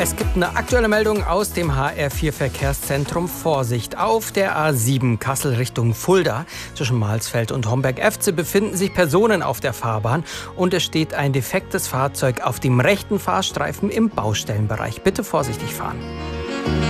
Es gibt eine aktuelle Meldung aus dem HR4 Verkehrszentrum. Vorsicht, auf der A7 Kassel Richtung Fulda zwischen Mahlsfeld und Homberg-Efze befinden sich Personen auf der Fahrbahn und es steht ein defektes Fahrzeug auf dem rechten Fahrstreifen im Baustellenbereich. Bitte vorsichtig fahren.